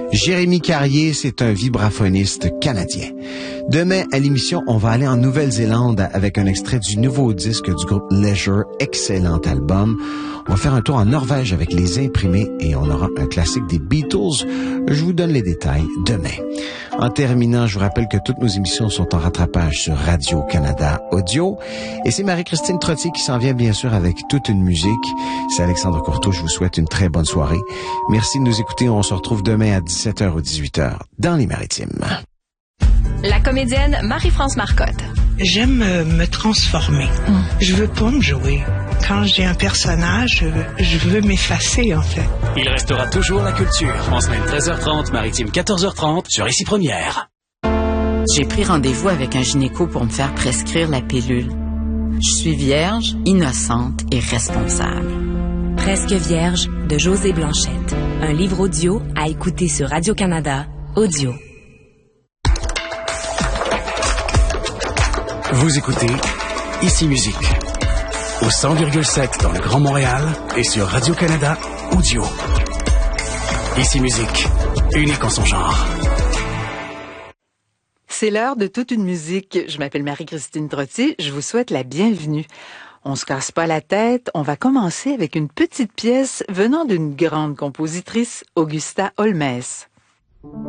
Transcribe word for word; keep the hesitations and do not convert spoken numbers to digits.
Jérémy Carrier, c'est un vibraphoniste canadien. Demain, à l'émission, on va aller en Nouvelle-Zélande avec un extrait du nouveau disque du groupe Leisure, excellent album. On va faire un tour en Norvège avec Les Imprimés et on aura un classique des Beatles. Je vous donne les détails demain. En terminant, je vous rappelle que toutes nos émissions sont en rattrapage sur Radio-Canada Audio. Et c'est Marie-Christine Trottier qui s'en vient bien sûr avec toute une musique. C'est Alexandre Courteau, je vous souhaite une très bonne soirée. Merci de nous écouter. On se retrouve demain à dix-sept heures ou dix-huit heures dans les Maritimes. La comédienne Marie-France Marcotte. J'aime euh, me transformer. Mm. Je veux pas me jouer. Quand j'ai un personnage, je, je veux m'effacer, en fait. Il restera toujours la culture. En semaine treize heures trente, Maritime quatorze heures trente, sur Ici Première. J'ai pris rendez-vous avec un gynéco pour me faire prescrire la pilule. Je suis vierge, innocente et responsable. Presque vierge de Josée Blanchette. Un livre audio à écouter sur Radio-Canada Audio. Vous écoutez Ici Musique, au cent virgule sept dans le Grand Montréal et sur Radio-Canada Audio. Ici Musique, unique en son genre. C'est l'heure de toute une musique. Je m'appelle Marie-Christine Trottier, je vous souhaite la bienvenue. On se casse pas la tête, on va commencer avec une petite pièce venant d'une grande compositrice, Augusta Holmès.